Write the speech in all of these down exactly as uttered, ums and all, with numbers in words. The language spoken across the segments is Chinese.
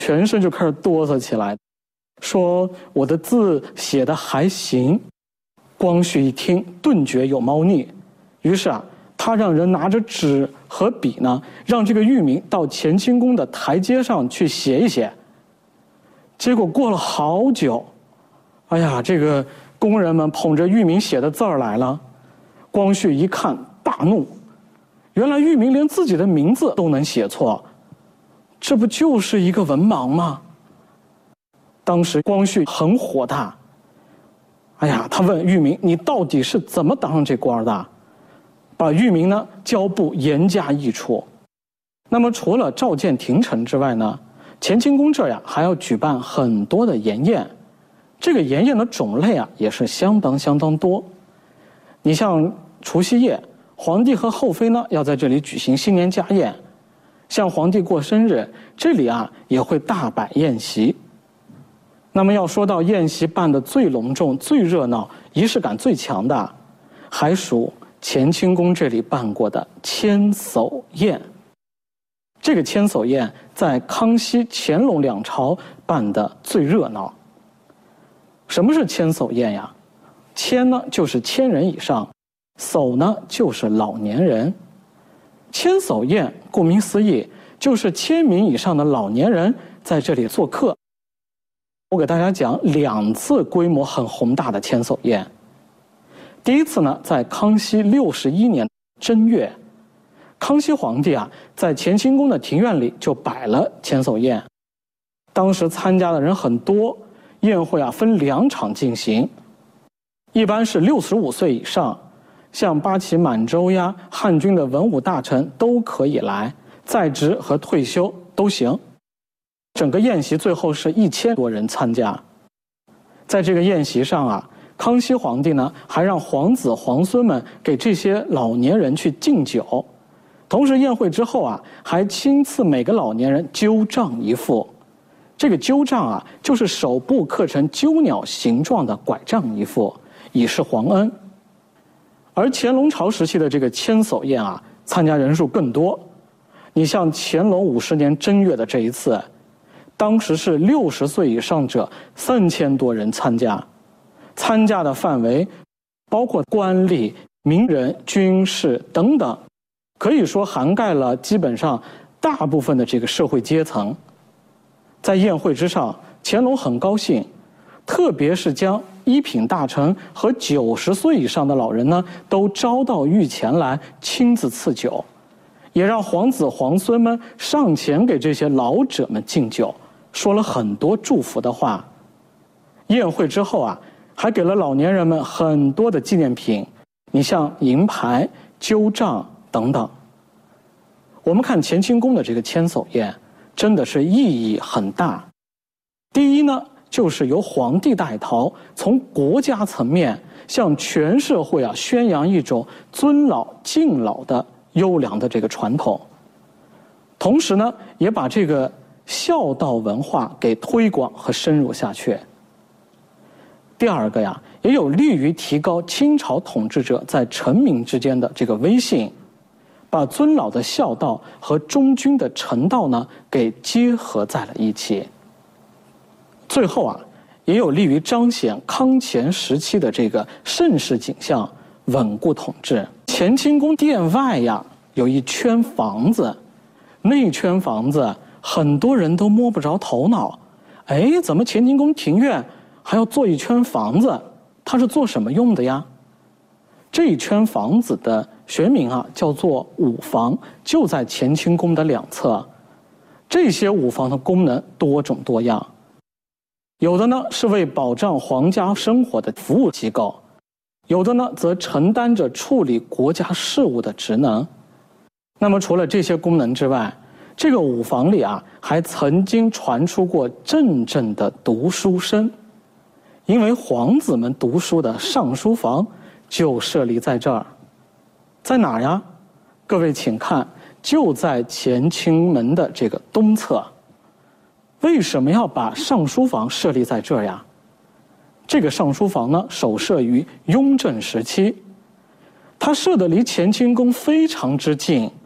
全身就开始哆嗦起来，说我的字写得还行。光绪一听，顿觉有猫腻，于是啊，他让人拿着纸和笔呢，让这个玉茗到乾清宫的台阶上去写一写。结果过了好久，哎呀，这个工人们捧着玉茗写的字儿来了。光绪一看大怒，原来玉茗连自己的名字都能写错，这不就是一个文盲吗？当时光绪很火大，哎呀，他问玉茗：“你到底是怎么当上这官的？”把玉茗呢交部严加议处。那么除了召见廷臣之外呢，乾清宫这呀还要举办很多的筵宴，这个筵宴的种类啊也是相当相当多。你像除夕夜，皇帝和后妃呢要在这里举行新年家宴；像皇帝过生日，这里啊也会大摆宴席。那么要说到宴席办得最隆重、最热闹、仪式感最强的，还属乾清宫这里办过的千叟宴。这个千叟宴在康熙、乾隆两朝办得最热闹。什么是千叟宴呀？千呢就是千人以上，叟呢就是老年人。千叟宴顾名思义，就是千名以上的老年人在这里做客。我给大家讲两次规模很宏大的千叟宴。第一次呢，在康熙六十一年正月，康熙皇帝啊，在乾清宫的庭院里就摆了千叟宴。当时参加的人很多，宴会啊分两场进行，一般是六十五岁以上，像八旗满洲呀、汉军的文武大臣都可以来，在职和退休都行。整个宴席最后是一千多人参加。在这个宴席上啊，康熙皇帝呢还让皇子皇孙们给这些老年人去敬酒，同时宴会之后啊，还亲自每个老年人灸杖一副。这个灸杖啊，就是手部刻成鸠鸟形状的拐杖一副，以示皇恩。而乾隆朝时期的这个千叟宴啊，参加人数更多。你像乾隆五十年正月的这一次，当时是六十岁以上者三千多人参加，参加的范围包括官吏、名人、军事等等，可以说涵盖了基本上大部分的这个社会阶层。在宴会之上，乾隆很高兴，特别是将一品大臣和九十岁以上的老人呢，都招到御前来亲自赐酒，也让皇子皇孙们上前给这些老者们敬酒，说了很多祝福的话。宴会之后啊，还给了老年人们很多的纪念品，你像银牌、灸杖等等。我们看乾清宫的这个千叟宴，真的是意义很大。第一呢，就是由皇帝带头，从国家层面向全社会啊宣扬一种尊老敬老的优良的这个传统，同时呢，也把这个孝道文化给推广和深入下去。第二个呀，也有利于提高清朝统治者在臣民之间的这个威信，把尊老的孝道和忠君的臣道呢给结合在了一起。最后啊，也有利于彰显康乾时期的这个盛世景象，稳固统治。乾清宫殿外呀有一圈房子，那圈房子很多人都摸不着头脑，哎，怎么乾清宫庭院还要做一圈房子？它是做什么用的呀？这一圈房子的学名啊叫做五房，就在乾清宫的两侧。这些五房的功能多种多样，有的呢是为保障皇家生活的服务机构，有的呢则承担着处理国家事务的职能。那么除了这些功能之外，这个五房里啊还曾经传出过阵阵的读书声，因为皇子们读书的上书房就设立在这儿。在哪儿呀？各位请看，就在乾清门的这个东侧。为什么要把上书房设立在这儿呀？这个上书房呢，首设于雍正时期，它设得离乾清宫非常之近，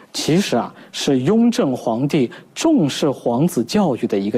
其实啊是雍正皇帝重视皇子教育的一个